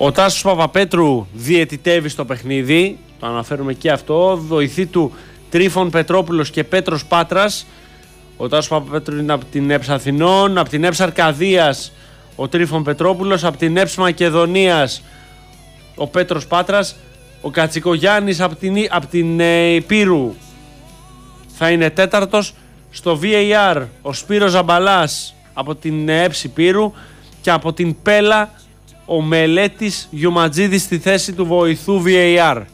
Ο Τάσος Παπαπέτρου διαιτητεύει στο παιχνίδι, το αναφέρουμε και αυτό. Βοηθοί του Τρίφων Πετρόπουλος και Πέτρος Πάτρας. Ο Τάσος Παπαπέτρου είναι από την ΕΠΣ Αθηνών, από την ΕΠΣ Αρκαδίας ο Τρίφων Πετρόπουλος, από την ΕΠΣ Μακεδονίας ο Πέτρος Πάτρας, ο Κατσικογιάννης από την Υπήρου θα είναι τέταρτος. Στο VAR ο Σπύρος Ζαμπαλάς από την ΕΠΣ Υπήρου και από την Πέλα ο Μελέτης Γιουματζίδης στη θέση του βοηθού VAR.